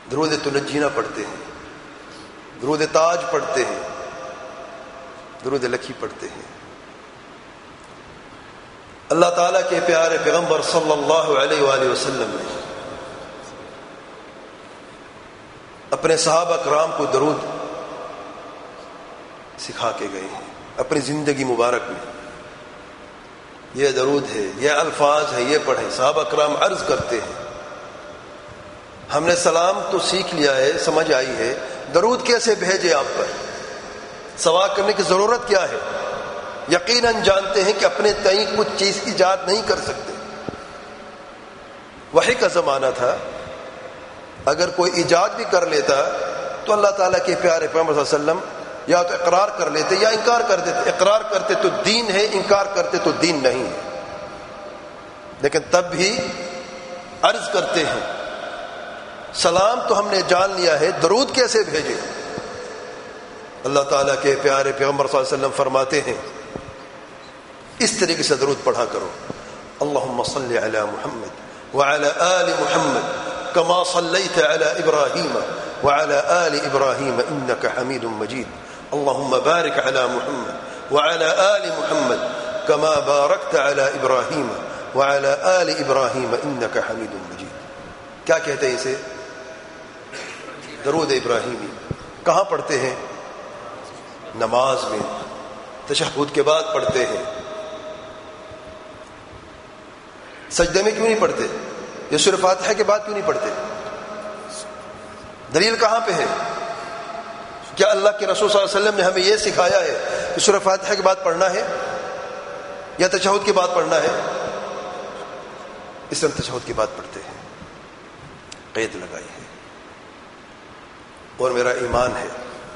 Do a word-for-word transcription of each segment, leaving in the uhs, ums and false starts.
درود تنجینا پڑھتے ہیں، درود تاج پڑھتے ہیں، درود لکھی پڑھتے ہیں۔ اللہ تعالیٰ کے پیارے پیغمبر صلی اللہ علیہ وآلہ وسلم نے اپنے صحابہ کرام کو درود سکھا کے گئے ہیں اپنی زندگی مبارک میں۔ یہ درود ہے، یہ الفاظ ہے، یہ پڑھیں۔ صحابہ کرام عرض کرتے ہیں ہم نے سلام تو سیکھ لیا ہے، سمجھ آئی ہے، درود کیسے بھیجے آپ پر؟ سوال کرنے کی ضرورت کیا ہے؟ یقیناً جانتے ہیں کہ اپنے تئیں کچھ چیز ایجاد نہیں کر سکتے۔ وحی کا زمانہ تھا، اگر کوئی ایجاد بھی کر لیتا تو اللہ تعالیٰ کے پیارے پیغمبر صلی اللہ علیہ وسلم یا تو اقرار کر لیتے یا انکار کر دیتے۔ اقرار کرتے تو دین ہے، انکار کرتے تو دین نہیں ہے۔ لیکن تب بھی عرض کرتے ہیں سلام تو ہم نے جان لیا ہے، درود کیسے بھیجے؟ اللہ تعالیٰ کے پیارے پیغمبر صلی اللہ علیہ وسلم فرماتے ہیں اس طریقے سے درود پڑھا کرو، اللہم صلی علی محمد وعلی آل محمد کما صلیت علی ابراہیم وعلی آل ابراہیم انک حمید مجید، اللہم بارک علی محمد وعلی آل محمد کما بارکت علی ابراہیم وعلی آل ابراہیم انک حمید مجید۔ کیا کہتے ہیں اسے؟ درود ابراہیمی۔ کہاں پڑھتے ہیں؟ نماز میں، تشہد کے بعد پڑھتے ہیں۔ سجدے میں کیوں نہیں پڑھتے؟ یہ سورہ فاتحہ کے بعد کیوں نہیں پڑھتے؟ دلیل کہاں پہ ہے؟ کیا اللہ کے رسول صلی اللہ علیہ وسلم نے ہمیں یہ سکھایا ہے کہ سورہ فاتحہ کے بعد پڑھنا ہے یا تشہد کے بعد پڑھنا ہے؟ اس طرح تشہد کے بعد پڑھتے ہیں، قید لگائی ہے۔ اور میرا ایمان ہے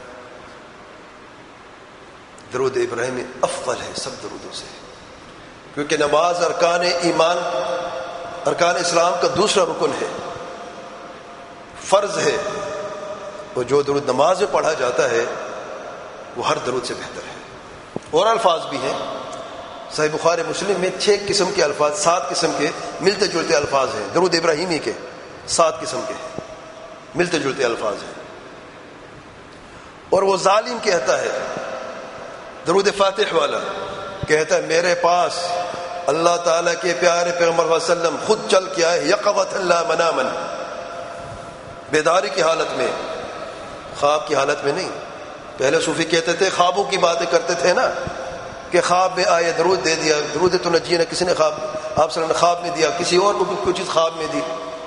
درود ابراہیمی افضل ہے سب درودوں سے، کیونکہ نماز ارکان ایمان، ارکان اسلام کا دوسرا رکن ہے، فرض ہے، اور جو درود نماز میں پڑھا جاتا ہے وہ ہر درود سے بہتر ہے۔ اور الفاظ بھی ہیں، صحیح بخاری مسلم میں چھ قسم کے الفاظ، سات قسم کے ملتے جلتے الفاظ ہیں درود ابراہیمی کے، سات قسم کے ملتے جلتے الفاظ ہیں۔ اور وہ ظالم کہتا ہے، درود فاتح والا کہتا ہے میرے پاس اللہ تعالیٰ کے پیارے پیغمبر صلی اللہ علیہ وسلم خود چل کے آئے، یقظۃ لا منامن، بیداری کی حالت میں، خواب کی حالت میں نہیں۔ پہلے صوفی کہتے تھے، خوابوں کی باتیں کرتے تھے نا، کہ خواب میں آئے درود دے دیا، درود تنجینا کسی نے خواب، آپ صلی اللہ علیہ وسلم نے خواب میں دیا، کسی اور کو بھی کوئی چیز خواب میں دی۔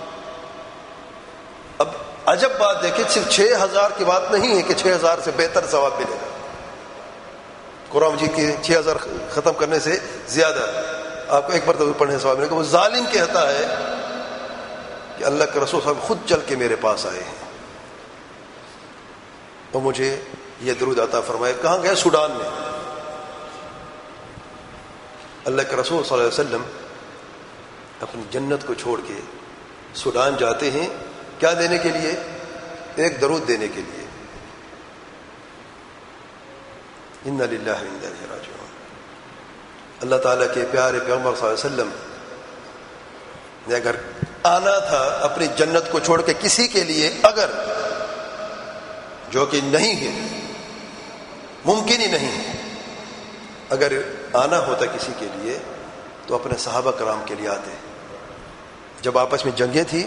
اب عجب بات دیکھیں، صرف چھ ہزار کی بات نہیں ہے کہ چھ ہزار سے بہتر ثواب ملے گا، قرآن مجید کے چھ ہزار ختم کرنے سے زیادہ آپ کو ایک مرتبہ پڑھنے سے ثواب ملے گا۔ وہ ظالم کہتا ہے کہ اللہ کے رسول صاحب خود چل کے میرے پاس آئے ہیں اور مجھے یہ درود عطا فرمائے۔ کہاں گئے؟ سوڈان میں۔ اللہ کے رسول صلی اللہ علیہ وسلم اپنی جنت کو چھوڑ کے سوڈان جاتے ہیں، کیا دینے کے لیے؟ ایک درود دینے کے لیے۔ انا للہ و انا الیہ راجعون۔ اللہ تعالیٰ کے پیارے پیغمبر صلی اللہ علیہ وسلم نے اگر آنا تھا اپنی جنت کو چھوڑ کے کسی کے لیے، اگر، جو کہ نہیں ہے، ممکن ہی نہیں ہے، اگر آنا ہوتا کسی کے لیے تو اپنے صحابہ کرام کے لیے آتے۔ جب آپس میں جنگیں تھیں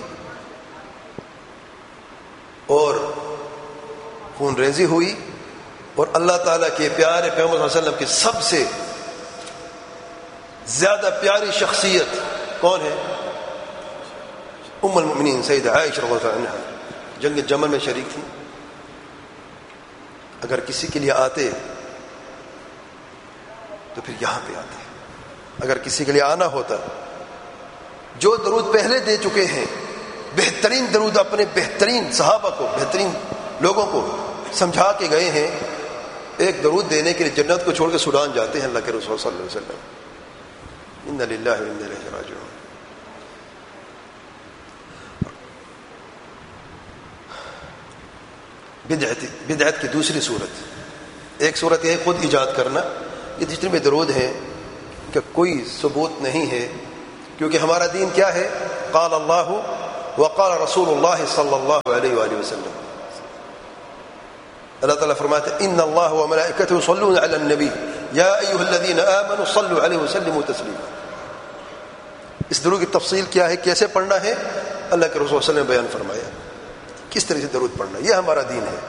اور خون ریزی ہوئی اور اللہ تعالیٰ کے پیارے پیغمبر صلی اللہ علیہ وسلم کی سب سے زیادہ پیاری شخصیت کون ہے؟ ام المؤمنین سیدہ عائشہ رضی اللہ عنہا جنگ جمل میں شریک تھی۔ اگر کسی کے لیے آتے تو پھر یہاں پہ آتے، اگر کسی کے لیے آنا ہوتا، جو درود پہلے دے چکے ہیں، بہترین درود اپنے بہترین صحابہ کو، بہترین لوگوں کو سمجھا کے گئے ہیں، ایک درود دینے کے لیے جنت کو چھوڑ کے سوڈان جاتے ہیں اللہ کے رسول صلی اللہ علیہ وسلم۔ انا للہ و انا الیہ راجعون۔ بدعت بدعت کی دوسری صورت، ایک صورت یہ خود ایجاد کرنا، یہ جتنے بھی درود ہیں کہ کوئی ثبوت نہیں ہے، کیونکہ ہمارا دین کیا ہے؟ قال اللہ وقال رسول اللہ صلی اللہ علیہ وآلہ وسلم. اللہ تعالیٰ فرماتے ہیں ان اللہ وملائکتہ یصلون علی النبی یا ایھا الذین آمنوا صلوا علیہ وسلموا تسلیما. اس درود کی تفصیل کیا ہے, کیسے پڑھنا ہے, اللہ کے رسول صلی اللہ علیہ وسلم نے بیان فرمایا کس طرح سے درود پڑھنا, یہ ہمارا دین ہے.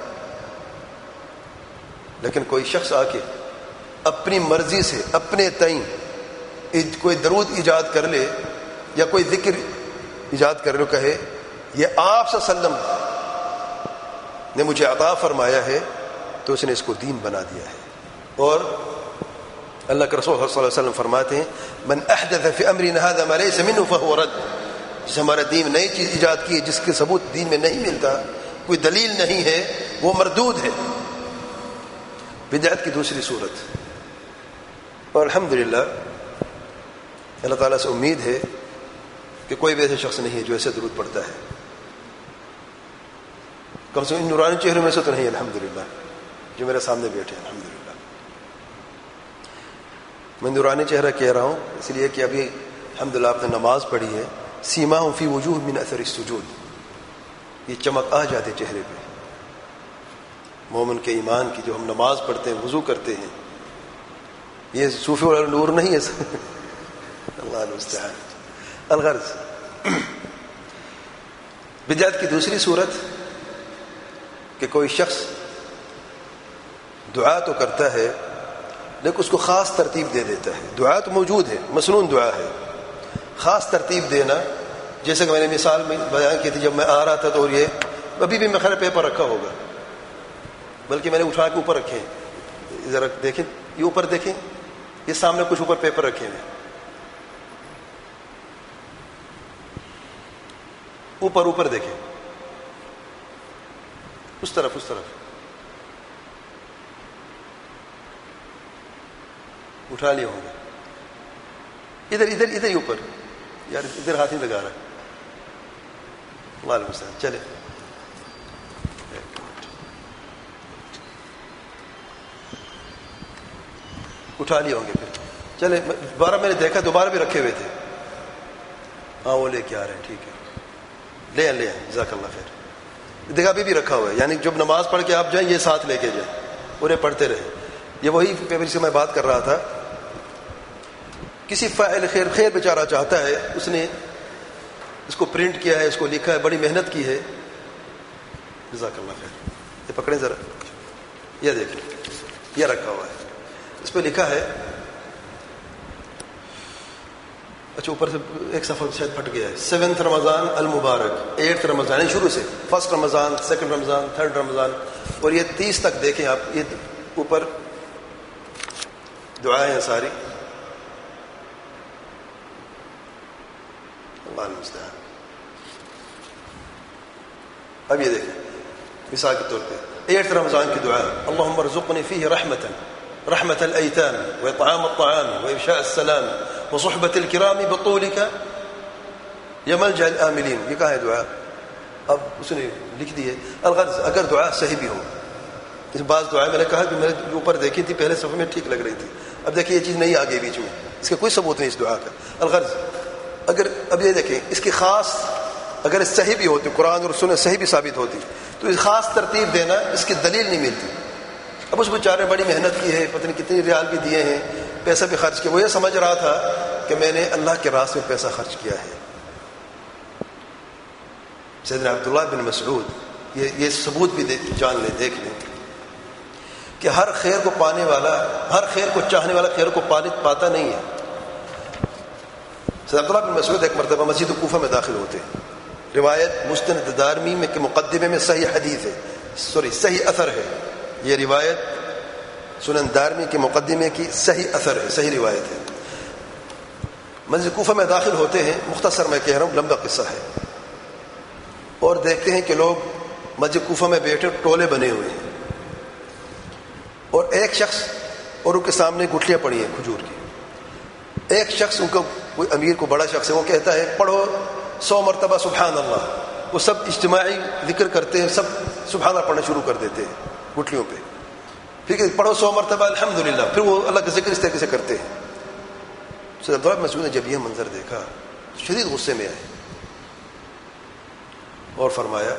لیکن کوئی شخص آ کے اپنی مرضی سے اپنے تئیں کوئی درود ایجاد کر لے یا کوئی ذکر ایجاد کر لے, کہے یہ آپ صلی اللہ علیہ وسلم نے مجھے عطا فرمایا ہے, تو اس نے اس کو دین بنا دیا ہے. اور اللہ کے رسول صلی اللہ علیہ وسلم فرماتے ہیں من احدث فی امرنا هذا ما ليس منه فهو رد. جس ہمارا دین نئی چیز ایجاد کی ہے جس کے ثبوت دین میں نہیں ملتا, کوئی دلیل نہیں ہے, وہ مردود ہے. بدعت کی دوسری صورت. اور الحمدللہ اللہ تعالیٰ سے امید ہے کہ کوئی بھی ایسا شخص نہیں ہے جو ایسے درود پڑھتا ہے, کم سے کم ان نورانی چہروں میں سے تو نہیں, الحمدللہ جو میرے سامنے بیٹھے ہیں. الحمدللہ میں نورانی چہرہ کہہ رہا ہوں اس لیے کہ ابھی الحمدللہ آپ نے نماز پڑھی ہے, سیماہم فی وجوہ من اثر السجود, یہ چمک آ جاتے چہرے پہ مومن کے ایمان کی. جو ہم نماز پڑھتے ہیں, وضو کرتے ہیں, یہ صوفی والا نور نہیں ہے. اللہ المستعان. الغرض بدعت کی دوسری صورت کہ کوئی شخص دعا تو کرتا ہے لیکن اس کو خاص ترتیب دے دیتا ہے. دعا تو موجود ہے, مسنون دعا ہے, خاص ترتیب دینا. جیسے کہ میں نے مثال میں بیان کی تھی, جب میں آ رہا تھا تو یہ ابھی بھی میں خیر پیپر رکھا ہوگا, بلکہ میں نے اٹھا کے اوپر رکھے, ذرا دیکھیں یہ اوپر دیکھیں, یہ سامنے کچھ اوپر پیپر رکھے ہیں, اوپر اوپر دیکھیں, اس طرف اس طرف اٹھا لیا ہوگا. ادھر ادھر ادھر ہی اوپر, یار ادھر ہاتھ نہیں لگا رہا. وعلیکم السلام. چلے اٹھا لیے ہوں گے پھر. چلے دوبارہ میں نے دیکھا دوبارہ بھی رکھے ہوئے تھے. ہاں وہ لے کے آ رہے ہیں, ٹھیک ہے لے آئیں لے آئیں, جزاک اللہ خیر. دیکھا ابھی بھی رکھا ہوا ہے, یعنی جب نماز پڑھ کے آپ جائیں یہ ساتھ لے کے جائیں, انہیں پڑھتے رہے. یہ وہی پیپر سے میں بات کر رہا تھا, کسی فاعل خیر خیر بیچارہ چاہتا ہے, اس نے اس کو پرنٹ کیا ہے, اس کو لکھا ہے, بڑی محنت کی ہے, جزاک اللہ خیر. یہ پکڑیں ذرا, یہ دیکھیں یہ رکھا ہوا ہے, اس پہ لکھا ہے, اچھا اوپر سے ایک صفحہ شاید پھٹ گیا ہے, سیونتھ رمضان المبارک, ایٹھ رمضان, یعنی شروع سے فرسٹ رمضان, سیکنڈ رمضان, تھرڈ رمضان, اور یہ تیس تک دیکھیں آپ. یہ اوپر دعائیں ہیں ساری. اللہ المستعان. اب یہ دیکھیں مثال کے طور پہ ایٹھ رمضان کی دعا, اللہم ارزقنی فیہ رحمتا رحمت الایتام واطعام الطعام وافشاء السلام وصحبت الکرام بطولک یا ملجأ الآملین. یہ کہا ہے دعا, اب اس نے لکھ دی ہے. الغرض اگر دعا صحیح بھی ہو, اس بعض دعائیں میں نے کہا کہ میں نے اوپر دیکھی تھی پہلے صفحے میں ٹھیک لگ رہی تھی, اب دیکھیں یہ چیز نہیں آ گئی بیچ میں, اس کا کوئی ثبوت نہیں اس دعا کا. الغرض اگر اب یہ دیکھیں اس کی خاص اگر صحیح بھی ہوتی, قرآن اور سنت صحیح بھی ثابت ہوتی, تو اس خاص ترتیب دینا اس کی دلیل نہیں ملتی. اب اس بیچارے نے بڑی محنت کی ہے, پتہ نہیں کتنی ریال بھی دیے ہیں, پیسہ بھی خرچ کیا, وہ یہ سمجھ رہا تھا کہ میں نے اللہ کے راستے میں پیسہ خرچ کیا ہے. سیدنا عبداللہ بن مسعود یہ یہ ثبوت بھی جان لیں, دیکھ لیں کہ ہر خیر کو پانے والا, ہر خیر کو چاہنے والا خیر کو پانے پاتا نہیں ہے. سیدنا عبداللہ بن مسعود ایک مرتبہ مسجد کوفہ میں داخل ہوتے ہیں, روایت مستند دارمی میں کے مقدمے میں صحیح حدیث ہے, سوری صحیح اثر ہے. یہ روایت سنن دارمی کے مقدمے کی صحیح اثر ہے, صحیح روایت ہے. مسجد کوفہ میں داخل ہوتے ہیں, مختصر میں کہہ رہا ہوں, لمبا قصہ ہے, اور دیکھتے ہیں کہ لوگ مسجد کوفہ میں بیٹھے ٹولے بنے ہوئے ہیں, اور ایک شخص اور ان کے سامنے گٹھلیاں پڑی ہیں کھجور کی. ایک شخص ان کو کوئی امیر کو بڑا شخص ہے, وہ کہتا ہے پڑھو سو مرتبہ سبحان اللہ. وہ سب اجتماعی ذکر کرتے ہیں, سب سبحان اللہ پڑھنا شروع کر دیتے ہیں گٹھلیوں پہ. پھر پڑھو سو مرتبہ الحمدللہ, پھر وہ اللہ کا ذکر اس طریقے سے کرتے ہیں. سیدنا عبداللہ بن مسعود نے جب یہ منظر دیکھا شدید غصے میں آئے, اور فرمایا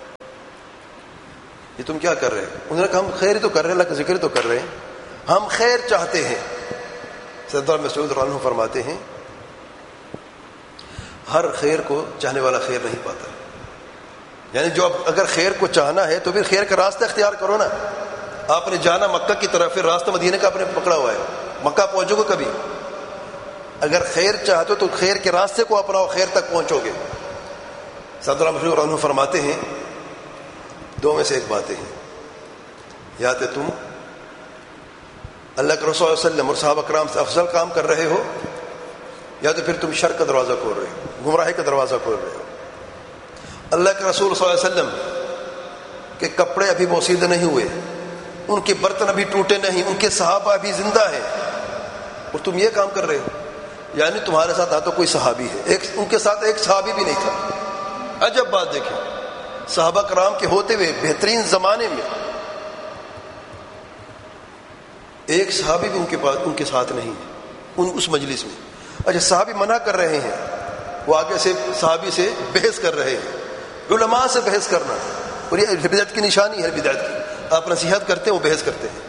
یہ تم کیا کر رہے ہیں؟ انہوں نے کہا ہم خیر تو کر رہے ہیں، اللہ کا ذکر تو کر رہے ہیں، ہم خیر چاہتے ہیں۔ سیدنا مسعود رضی اللہ عنہ فرماتے ہیں ہر خیر کو چاہنے والا خیر نہیں پاتا، یعنی جو اگر خیر کو چاہنا ہے تو پھر خیر کا راستہ اختیار کرو نا۔ آپ نے جانا مکہ کی طرف، پھر راستہ مدینے کا آپ نے پکڑا ہوا ہے، مکہ پہنچو گے کبھی؟ اگر خیر چاہتے ہو تو خیر کے راستے کو اپناؤ، خیر تک پہنچو گے۔ سیدنا مسعود رضی اللہ عنہ فرماتے ہیں دو میں سے ایک باتیں ہیں، یا تو تم اللہ کے رسول صلی اللہ علیہ وسلم اور صحابہ کرام سے افضل کام کر رہے ہو، یا تو پھر تم شر کا دروازہ کھول رہے ہو، گمراہی کا دروازہ کھول رہے ہو۔ اللہ کے رسول صلی اللہ علیہ وسلم کے کپڑے ابھی بوسیدہ نہیں ہوئے، ان کے برتن ابھی ٹوٹے نہیں، ان کے صحابہ ابھی زندہ ہیں، اور تم یہ کام کر رہے ہو۔ یعنی تمہارے ساتھ نہ تو کوئی صحابی ہے، ایک ان کے ساتھ ایک صحابی بھی نہیں تھا۔ عجب بات دیکھیں، صحابہ کرام کے ہوتے ہوئے بہترین زمانے میں ایک صحابی بھی ان کے پاس ان کے ساتھ نہیں ہے ان اس مجلس میں۔ اچھا، صحابی منع کر رہے ہیں، وہ آگے سے صحابی سے بحث کر رہے ہیں، علماء سے بحث کرنا، اور یہ بدعت کی نشانی ہے، بدعت کی۔ آپ نصیحت کرتے ہیں، وہ بحث کرتے ہیں۔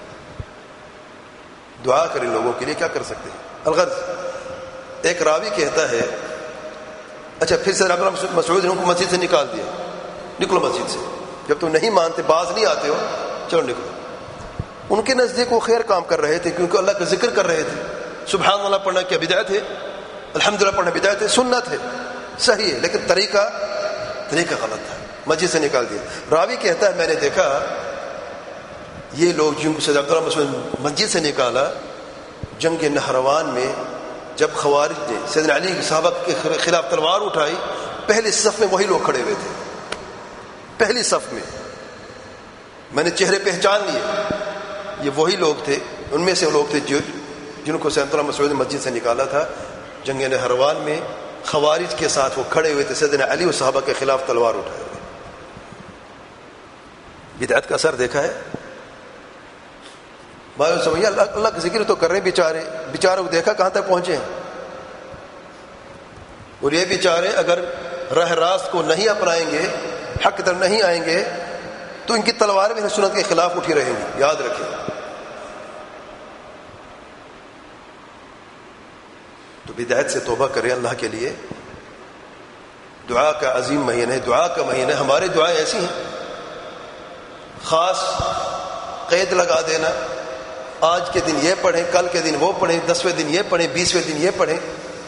دعا کریں لوگوں کے لیے، کیا کر سکتے ہیں؟ الغرض ایک راوی کہتا ہے، اچھا پھر سے مسعود نے ان کو مسجد سے نکال دیا، نکلو مسجد سے، جب تم نہیں مانتے، باز نہیں آتے ہو، چلو نکلو۔ ان کے نزدیک وہ خیر کام کر رہے تھے، کیونکہ اللہ کا ذکر کر رہے تھے۔ سبحان اللہ پڑھنا کیا بدعت ہے؟ الحمدللہ پڑھنا بدعت ہے؟ سنت ہے، صحیح ہے، لیکن طریقہ طریقہ غلط تھا، مسجد سے نکال دیا۔ راوی کہتا ہے میں نے دیکھا یہ لوگ جن کو سیدنا عبداللہ مسعود مسجد سے نکالا، جنگ نہروان میں جب خوارج نے سیدنا علی صحابہ کے خلاف تلوار اٹھائی، پہلی صف میں وہی لوگ کھڑے ہوئے تھے، پہلی صف میں۔ میں نے چہرے پہچان لیے، یہ وہی لوگ تھے، ان میں سے لوگ تھے جو جن کو سیدنا مسعود نے مسجد سے نکالا تھا۔ جنگ نہروان میں خوارج کے ساتھ وہ کھڑے ہوئے تھے، سیدنا علی اور صحابہ کے خلاف تلوار اٹھائے ہوئے۔ بدعت کا اثر دیکھا ہے؟ بھائی سمجھے، اللہ اللہ کا ذکر تو کر رہے ہیں بیچارے، بیچاروں کو دیکھا کہاں تک پہنچے ہیں۔ اور یہ بیچارے اگر راہ راست کو نہیں اپنائیں گے، حق در نہیں آئیں گے، تو ان کی تلواریں بھی سنت کے خلاف اٹھی رہیں گی، یاد رکھیں۔ تو بدعت سے توبہ کریں اللہ کے لیے۔ دعا کا عظیم مہینہ ہے، دعا کا مہینہ ہے۔ ہماری دعائیں ایسی ہیں، خاص قید لگا دینا، آج کے دن یہ پڑھیں، کل کے دن وہ پڑھیں، دسویں دن یہ پڑھیں، بیسویں دن یہ پڑھیں۔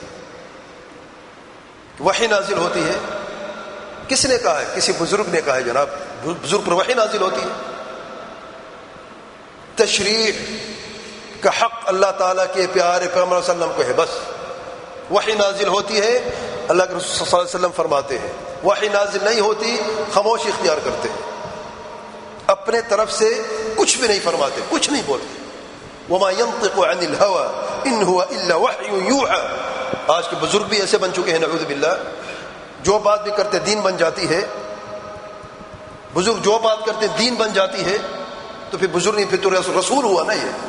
وحی نازل ہوتی ہے، کس نے کہا ہے؟ کسی بزرگ نے کہا ہے، جناب بزرگ پر وحی نازل ہوتی ہے۔ تشریع کا حق اللہ تعالیٰ کے پیارے پیغمبر صلی اللہ علیہ وسلم کو ہے، بس وحی نازل ہوتی ہے، اللہ کے رسول صلی اللہ علیہ وسلم فرماتے ہیں۔ وحی نازل نہیں ہوتی، خاموشی اختیار کرتے ہیں، اپنے طرف سے کچھ بھی نہیں فرماتے، کچھ نہیں بولتے۔ وما ينطق عن الهوى ان هو الا وحي يوحى۔ آج کے بزرگ بھی ایسے بن چکے ہیں، نعوذ باللہ، جو بات بھی کرتے دین بن جاتی ہے۔ بزرگ جو بات کرتے دین بن جاتی ہے، تو پھر بزرگ نہیں، پھر تو رسول ہوا نا۔ یہ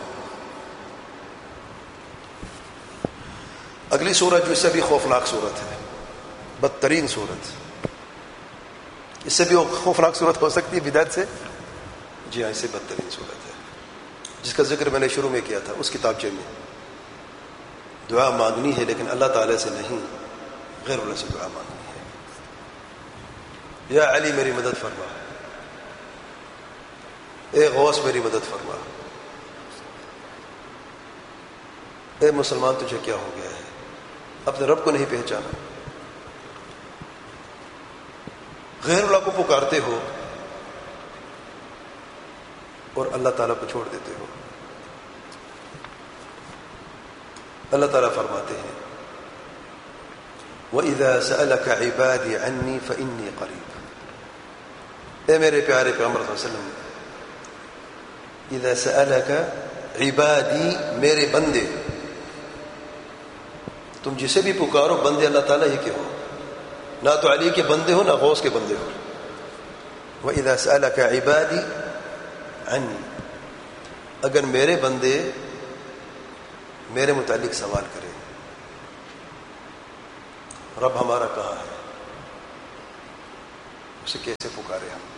اگلی سورت جو اس سے بھی خوفناک صورت ہے، بدترین صورت، اس سے بھی خوفناک صورت ہو سکتی ہے بدعت سے؟ جی ہاں، اس سے بدترین صورت ہے، جس کا ذکر میں نے شروع میں کیا تھا اس کتابچے میں۔ دعا مانگنی ہے لیکن اللہ تعالی سے نہیں، غیر اللہ سے دعا مانگنی ہے۔ یا علی میری مدد فرما، اے غوث میری مدد فرما، اے مسلمان تجھے کیا ہو گیا ہے؟ اپنے رب کو نہیں پہچانا، غیر اللہ کو پکارتے ہو اور اللہ تعالیٰ کو چھوڑ دیتے ہو۔ اللہ تعالیٰ فرماتے ہیں وَإِذَا سَأَلَكَ عِبَادِي عَنِّي فَإِنِّي قَرِيبٌ۔ اے میرے پیارے پیغمبر صلی اللہ علیہ وسلم، اذا سألك عبادی، میرے بندے، تم جسے بھی پکارو بندے اللہ تعالیٰ ہی کے ہو، نہ تو علی کے بندے ہو نہ غوث کے بندے ہو۔ وَإِذَا سَأَلَكَ عِبَادِي عَنِّي، اگر میرے بندے میرے متعلق سوال کریں، رب ہمارا کہاں ہے، اسے کیسے پکارے ہم؟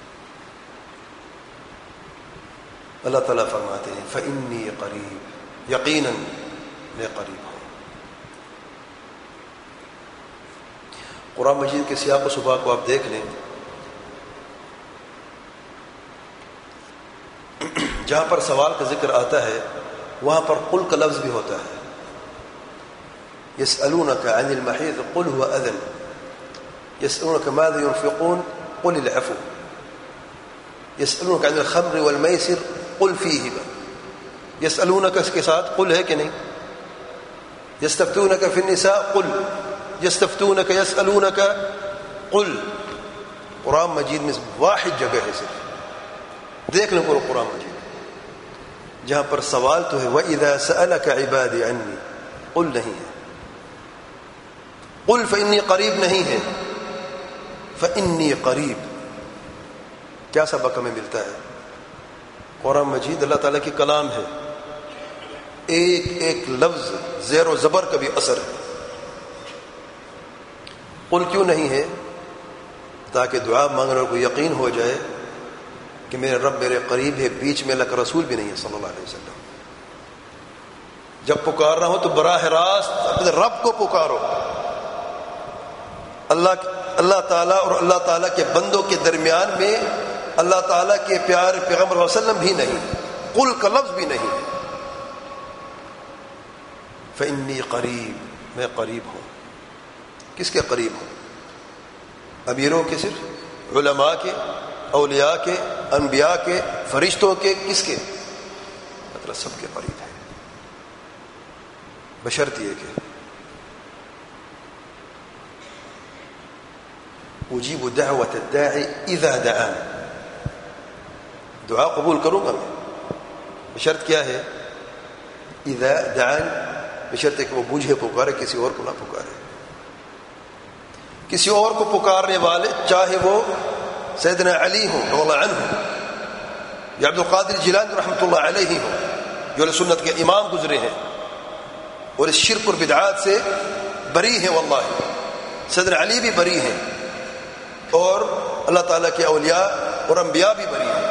اللہ تعالیٰ فرماتے ہیں فإنی قریب، یقیناً میں قریب ہوں۔ قرآن مجید کے سیاق و سباق کو آپ دیکھ لیں، جہاں پر سوال کا ذکر آتا ہے وہاں پر قل کا لفظ بھی ہوتا ہے۔ یسألونک عن المحیض قل هو اذن، یسألونک ماذا ينفقون قل العفو، یسألونک عن الخمر والمیسر قل فیہما، یسألونک اس کے ساتھ قل ہے کہ نہیں؟ یستفتونک فی النساء قل، یستفتونک یسألونک قل۔ قرآن مجید میں واحد جگہ ہے صرف، دیکھ لیں پورا قرآن مجید جہاں پر سوال تو ہے وَإِذَا سَأَلَكَ عِبَادِي عَنِّي، قل نہیں ہے، قل فإنی قریب نہیں ہے، فإنی قریب۔ کیا سبق ہمیں ملتا ہے؟ قرآن مجید اللہ تعالیٰ کی کلام ہے، ایک ایک لفظ زیر و زبر کا بھی اثر ہے۔ قل کیوں نہیں ہے؟ تاکہ دعا مانگنے کو یقین ہو جائے کہ میرے رب میرے قریب ہے، بیچ میں اللہ کا رسول بھی نہیں ہے صلی اللہ علیہ وسلم۔ جب پکار رہا ہو تو براہ راست اپنے رب کو پکارو، اللہ اللہ تعالیٰ اور اللہ تعالیٰ کے بندوں کے درمیان میں اللہ تعالیٰ کے پیارے پیغمبر صلی اللہ علیہ وسلم بھی نہیں، قل کا لفظ بھی نہیں ہے۔ فإنی قریب، میں قریب ہوں۔ کس کے قریب ہوں؟ امیروں کے؟ صرف علماء کے، اولیاء کے، انبیاء کے، فرشتوں کے؟ کس کے؟ مطلب سب کے قریب ہے، بشرط یہ کہ اجیب دعوت الداعی اذا دعان، دعا قبول کروں گا میں، بشرط کیا ہے؟ اذا دعان، بشرط ہے کہ وہ مجھے پکارے، کسی اور کو نہ پکارے۔ کسی اور کو پکارنے والے چاہے وہ سیدنا علی ہوں رضی اللہ عنہ یا عبد القادر جیلانی رحمۃ اللہ علیہ ہوں، جو علیہ سنت کے امام گزرے ہیں اور اس شرک اور بدعات سے بری ہیں، واللہ سیدنا علی بھی بری ہیں اور اللہ تعالیٰ کے اولیاء اور انبیاء بھی بری ہیں۔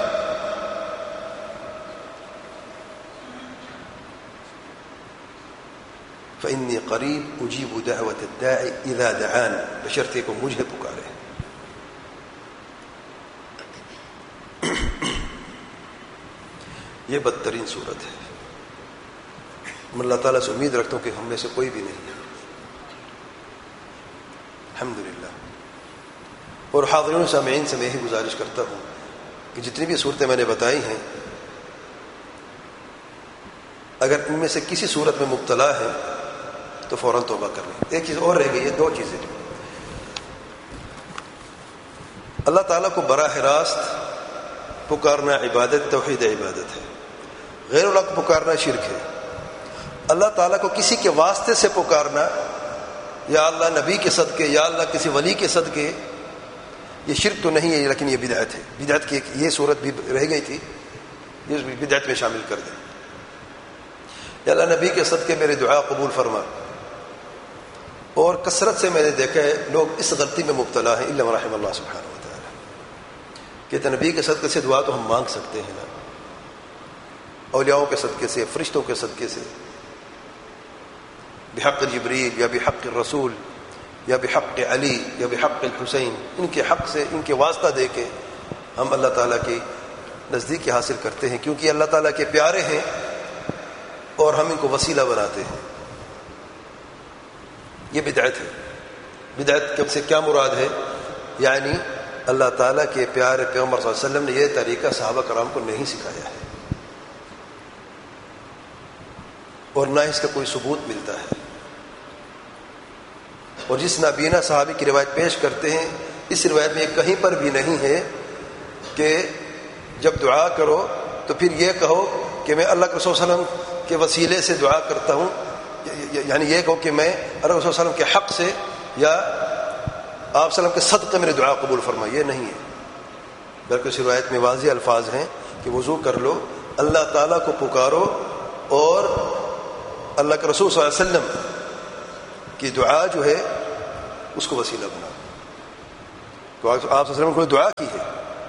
فإنی قریب اجیب دعوت الداعی اذا دعان، بشرطے کو مجھے پکارے۔ یہ بدترین صورت ہے۔ میں اللہ تعالیٰ سے امید رکھتا ہوں کہ ہم میں سے کوئی بھی نہیں ہے، الحمدللہ۔ اور حاضرین و سامعین سے میں یہی گزارش کرتا ہوں کہ جتنی بھی صورتیں میں نے بتائی ہیں، اگر ان میں سے کسی صورت میں مبتلا ہے تو فوراً توبہ کر لیں۔ ایک چیز اور رہ گئی ہے، دو چیزیں۔ اللہ تعالیٰ کو براہ راست پکارنا عبادت، توحید عبادت ہے۔ غیر اللہ کو پکارنا شرک ہے۔ اللہ تعالیٰ کو کسی کے واسطے سے پکارنا، یا اللہ نبی کے صدقے، یا اللہ کسی ولی کے صدقے، یہ شرک تو نہیں ہے لیکن یہ بدعت ہے۔ بدعت کی یہ صورت بھی رہ گئی تھی، یہ بدعت میں شامل کر دیں۔ یا اللہ نبی کے صدقے میرے دعا قبول فرما۔ اور کثرت سے میں نے دیکھا ہے لوگ اس غلطی میں مبتلا ہیں، الا من رحم اللہ سبحانہ و تعالی، کہ نبی کے صدقے سے دعا تو ہم مانگ سکتے ہیں نا، اولیاؤں کے صدقے سے، فرشتوں کے صدقے سے، بحق جبریل یا بحق الرسول یا بحق علی یا بحق الحسین، ان کے حق سے، ان کے واسطہ دے کے ہم اللہ تعالیٰ کی نزدیکی حاصل کرتے ہیں، کیونکہ اللہ تعالیٰ کے پیارے ہیں اور ہم ان کو وسیلہ بناتے ہیں۔ یہ بدعت ہے۔ بدعت سے کیا مراد ہے؟ یعنی اللہ تعالیٰ کے پیارے پیغمبر صلی اللہ علیہ وسلم نے یہ طریقہ صحابہ کرام کو نہیں سکھایا ہے، اور نہ اس کا کوئی ثبوت ملتا ہے۔ اور جس نابینا صحابی کی روایت پیش کرتے ہیں، اس روایت میں یہ کہیں پر بھی نہیں ہے کہ جب دعا کرو تو پھر یہ کہو کہ میں اللہ کے رسول صلی اللہ علیہ وسلم کے وسیلے سے دعا کرتا ہوں، یعنی یہ کہو کہ میں اللہ کے رسول صلی اللہ علیہ وسلم کے حق سے یا آپ صلی اللہ علیہ وسلم کے صدقے میرے دعا قبول فرما، یہ نہیں ہے۔ بلکہ اس روایت میں واضح الفاظ ہیں کہ وضو کر لو، اللہ تعالیٰ کو پکارو اور اللہ کے رسول صلی اللہ علیہ وسلم کی دعا جو ہے اس کو وسیلہ بناؤ۔ تو آپ صلی اللہ علیہ وسلم نے دعا کی ہے،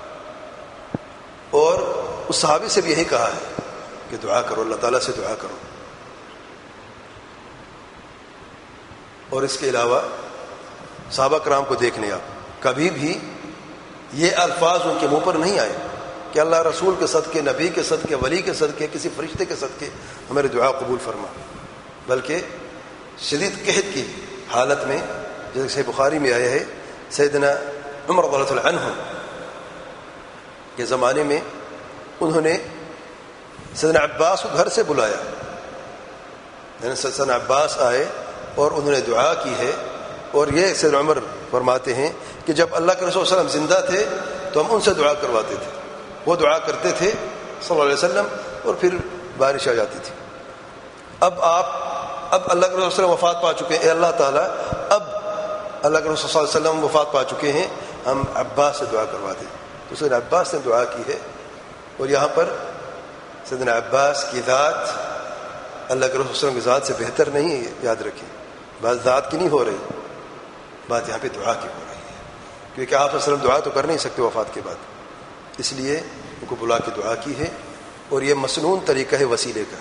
اور اس صحابی سے بھی یہی کہا ہے کہ دعا کرو، اللہ تعالیٰ سے دعا کرو. اور اس کے علاوہ صحابہ کرام کو دیکھ لیں آپ، کبھی بھی یہ الفاظ ان کے منہ پر نہیں آئے کہ اللہ رسول کے صدقے، نبی کے صدقے، ولی کے صدقے، کسی فرشتے کے صدقے ہماری دعا قبول فرما، بلکہ شدید قحط کی حالت میں، جیسے صحیح بخاری میں آیا ہے، سیدنا عمر رضی اللہ عنہ کے زمانے میں انہوں نے سیدنا عباس کو گھر سے بلایا، یعنی سیدنا عباس آئے اور انہوں نے دعا کی ہے. اور یہ سیدنا عمر فرماتے ہیں کہ جب اللہ کے رسول صلی اللہ علیہ وسلم زندہ تھے تو ہم ان سے دعا کرواتے تھے، وہ دعا کرتے تھے صلی اللہ علیہ وسلم، اور پھر بارش آ جاتی تھی. اب آپ اب اللہ کے رسول صلی اللہ علیہ وسلم وفات پا چکے ہیں، اے اللہ تعالیٰ اب اللہ کے رسول صلی اللہ علیہ وسلم وفات پا چکے ہیں، ہم عباس سے دعا کروا دیں. تو سیدنا عباس نے دعا کی ہے. اور یہاں پر سیدنا عباس کی ذات اللہ کے رسول صلی اللہ علیہ وسلم کی ذات سے بہتر نہیں ہے، یاد رکھیں. بات ذات کی نہیں ہو رہی، بات یہاں پہ دعا کی ہو رہی ہے، کیونکہ آپ صلی اللہ علیہ وسلم دعا تو کر نہیں سکتے وفات کے بعد، اس لیے ان کو بلا کے دعا کی ہے. اور یہ مسنون طریقہ ہے وسیلے کا.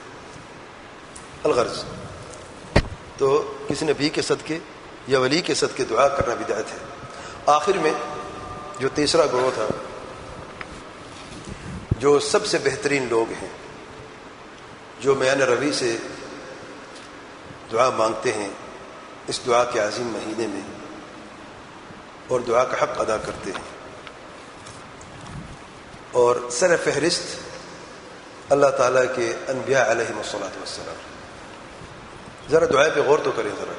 الغرض تو کسی نبی کے صدقے یا ولی کے صدقے دعا کرنا بدعت ہے. آخر میں جو تیسرا گروہ تھا، جو سب سے بہترین لوگ ہیں، جو میان روی سے دعا مانگتے ہیں اس دعا کے عظیم مہینے میں، اور دعا کا حق ادا کرتے ہیں، اور سر فہرست اللہ تعالیٰ کے انبیاء علیہم الصلاۃ والسلام. ذرا دعا پہ غور تو کریں، ذرا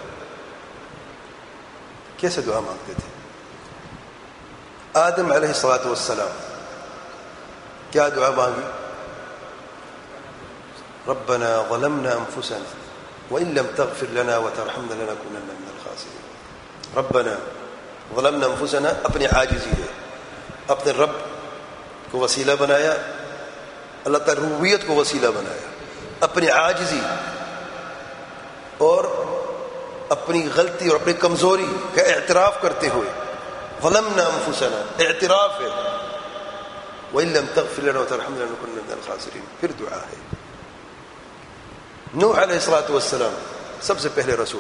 کیسے دعا مانگتے تھے. آدم علیہ الصلاۃ والسلام کیا دعا مانگی؟ ربنا ظلمنا انفسنا وان لم تغفر لنا وترحمنا لنكونن من الخاسرین. ربنا ظلمنا انفسنا، اپنی عاجزی ہے، اپنے رب کو وسیلہ بنایا، اللہ تعالی ربوبیت کو وسیلہ بنایا، اپنی عاجزی اور اپنی غلطی اور اپنی کمزوری کا اعتراف کرتے ہوئے. ظلمنا انفسنا اعتراف ہے، وَإِن لَّمْ تَغْفِرْ لَنَا وَتَرْحَمْنَا لَنَكُونَنَّ مِنَ الْخَاسِرِينَ. پھر دعا ہے. نوح علیہ الصلوۃ والسلام سب سے پہلے رسول،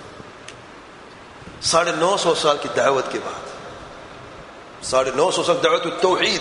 ساڑھے نو سو سال کی دعوت کے بعد، ساڑھے نو سو سال دعوت التوحید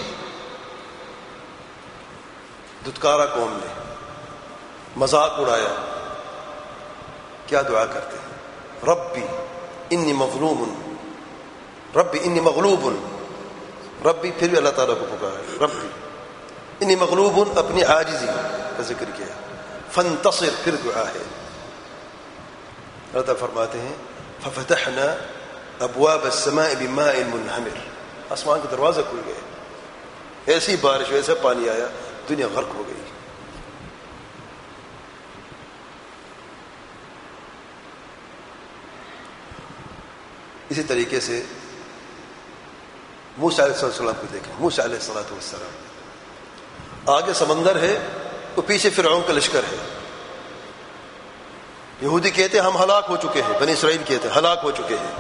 دھتکارا قوم نے، مذاق اڑایا. کیا دعا کرتے ہیں؟ ربی انی مغلوب، ربی انی مغلوب، ربی. پھر بھی اللہ تعالیٰ کو پکارا، ربی انی مغلوب، اپنی عاجزی کا ذکر کیا. فانتصر، پھر دعا ہے. اللہ تعالیٰ فرماتے ہیں ففتحنا ابواب السماء بماء منہمر، آسمان کے دروازے کھل گئے، ایسی بارش، ایسا پانی آیا، دنیا غرق ہو گئی. اسی طریقے سے موسیٰ علیہ السلام کو دیکھیں. موسیٰ علیہ السلام آگے سمندر ہے، تو پیچھے فرعون کا لشکر ہے. یہودی کہتے ہیں ہم ہلاک ہو چکے ہیں، بنی اسرائیل کہتے ہیں ہلاک ہو چکے ہیں.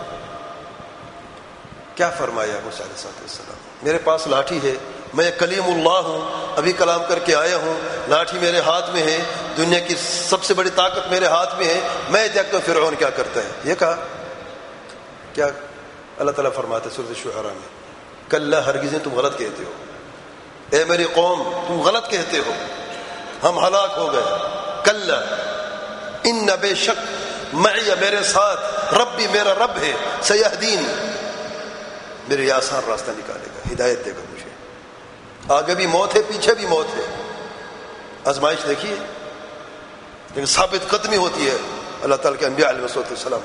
کیا فرمایا موسیٰ علیہ السلام؟ میرے پاس لاٹھی ہے، میں کلیم اللہ ہوں، ابھی کلام کر کے آیا ہوں، لاٹھی میرے ہاتھ میں ہے، دنیا کی سب سے بڑی طاقت میرے ہاتھ میں ہے، میں دیکھتا ہوں فرعون کیا کرتا ہے. یہ کہا. کیا اللہ تعالیٰ فرماتا ہے سورۃ الشعراء میں، کلا ہرگز تم غلط کہتے ہو، اے میری قوم تم غلط کہتے ہو، ہم ہلاک ہو گئے. کلا ان بے شک معی، میرے ساتھ، ربی میرا رب ہے، سیہدین، میرے یہ آسان راستہ نکالے گا، ہدایت دے گا مجھے. آگے بھی موت ہے، پیچھے بھی موت ہے. آزمائش دیکھیے، لیکن ثابت قدمی ہوتی ہے اللہ تعالیٰ کے انبیاء علیہ السلام.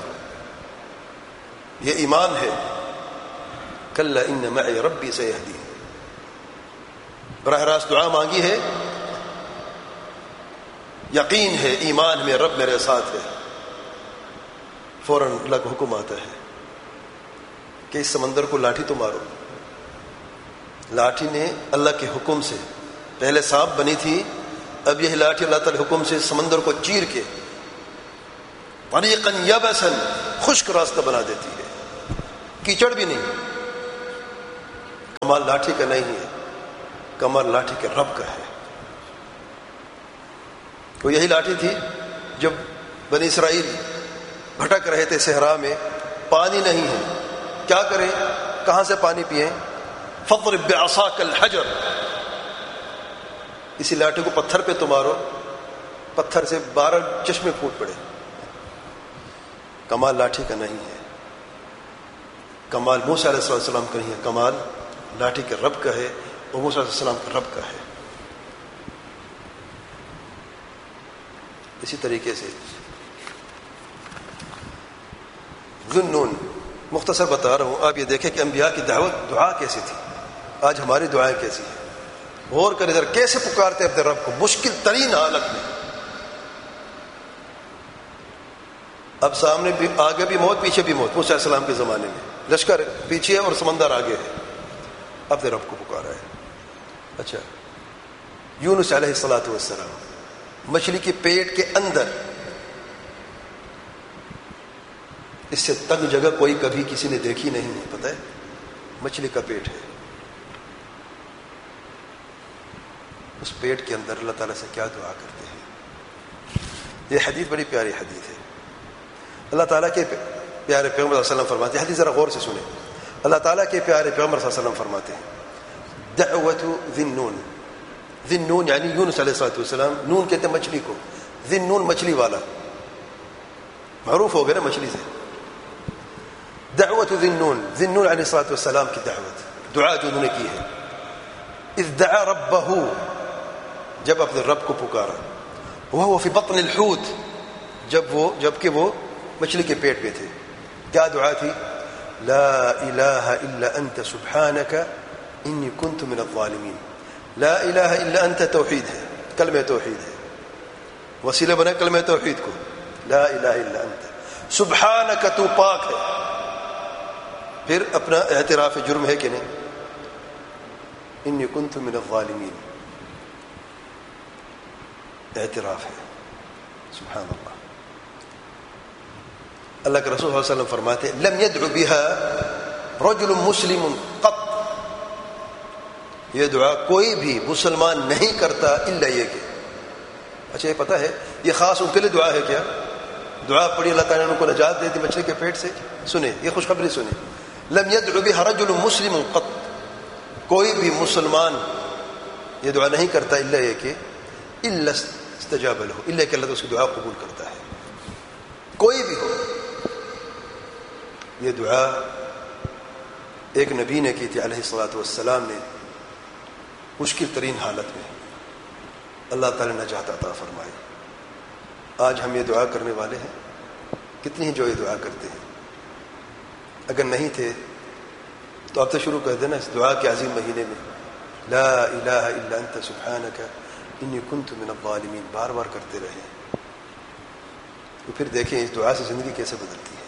یہ ایمان ہے. کلا ان معی ربی سیہدین. براہ راست دعا مانگی ہے، یقین ہے، ایمان میں رب میرے ساتھ ہے. فوراً اللہ کا حکم آتا ہے کہ اس سمندر کو لاٹھی تو مارو. لاٹھی نے اللہ کے حکم سے، پہلے سانپ بنی تھی، اب یہ لاٹھی اللہ تعالی حکم سے سمندر کو چیر کے طریقاً یبساً، خشک راستہ بنا دیتی ہے، کیچڑ بھی نہیں. کمال لاٹھی کا نہیں ہے، کمال لاٹھی کے رب کا ہے۔ وہ یہی لاٹھی تھی جب بنی اسرائیل بھٹک رہے تھے صحرا میں، پانی نہیں ہے، کیا کریں، کہاں سے پانی پئیں؟ فاضرب بعصاک الحجر، اسی لاٹھی کو پتھر پہ تو مارو، پتھر سے بارہ چشمے پھوٹ پڑے۔ کمال لاٹھی کا نہیں ہے، کمال موسیٰ علیہ السلام کا نہیں ہے، کمال لاٹھی کے رب کا ہے، اور موسیٰ علیہ السلام کے رب کا ہے۔ اسی طریقے سے ذُنُّون، مختصر بتا رہا ہوں، آپ یہ دیکھیں کہ انبیاء کی دعوت دعا کیسی تھی، آج ہماری دعائیں کیسی ہیں۔ غور کریں ذرا، کیسے پکارتے اپنے رب کو مشکل ترین حالت میں۔ اب سامنے بھی، آگے بھی موت، پیچھے بھی موت۔ موسیٰ علیہ السلام کے زمانے میں لشکر پیچھے اور سمندر آگے ہے، اپنے رب کو پکارا ہے۔ اچھا، یونس علیہ الصلوۃ والسلام مچھلی کے پیٹ کے اندر، اس سے تنگ جگہ کوئی کبھی کسی نے دیکھی نہیں ہے، پتہ ہے، مچھلی کا پیٹ ہے، اس پیٹ کے اندر اللہ تعالیٰ سے کیا دعا کرتے ہیں۔ یہ حدیث بڑی پیاری حدیث ہے۔ اللہ تعالیٰ کے پیارے پیغمبر صلی اللہ علیہ وسلم فرماتے ہیں، حدیث ذرا غور سے سنیں، اللہ تعالیٰ کے پیارے پیغمبر صلی اللہ علیہ وسلم فرماتے ہیں، دعوت ذی النون، ذی النون یعنی یونس علیہ السلام، نون کہتے ہیں مچھلی کو، ذی النون مچھلی والا، معروف ہو گیا نا مچھلی سے۔ دعوت ذی النون، ذی النون علیہ الصلوۃ والسلام کی دعوت، دعا جو انہوں نے کی ہے، اذ دعا ربہ، جب اپنے رب کو پکارا، وہو فی بطن الحوت، جب وہ جب کہ وہ مچھلی کے پیٹ میں تھے، کیا دعا تھی؟ لا الہ الا انت سبحانک انی کنت من الظالمین۔ لا الہ الا انت توحید ہے، کلمہ توحید ہے، وسیلہ بنا کلمہ توحید کو، لا الہ الا انت سبحانک، تو پاک ہے۔ پھر اپنا اعتراف جرم ہے کہ نہیں، انی کنت من الظالمین، اعتراف ہے، سبحان اللہ۔ اللہ کے رسول صلی اللہ علیہ وسلم فرماتے ہیں، لم يدع بها رجل مسلم قط، یہ دعا کوئی بھی مسلمان نہیں کرتا الا یہ کہ، اچھا یہ پتہ ہے یہ خاص ان کے لیے دعا ہے کیا؟ دعا پڑھی اللہ تعالیٰ نے ان کو نجات دے دی مچھلی کے پیٹ سے۔ سنیں یہ خوشخبری سنیں، لم يدع بها رجل مسلم قط، کوئی بھی مسلمان یہ دعا نہیں کرتا الا یہ کہ، الا استجاب له، الا کہ اللہ تو اس کی دعا قبول کرتا ہے، کوئی بھی ہو۔ یہ دعا ایک نبی نے کی تھی علیہ الصلوۃ والسلام نے، مشکل ترین حالت میں اللہ تعالی نے نجات عطا فرمائی۔ آج ہم یہ دعا کرنے والے ہیں، کتنی ہی جو یہ دعا کرتے ہیں، اگر نہیں تھے تو اب سے شروع کر دینا اس دعا کے عظیم مہینے میں، لا الہ الا انت سبحانک انی کنت من الظالمین، بار بار کرتے رہیں، تو پھر دیکھیں اس دعا سے زندگی کیسے بدلتی ہے۔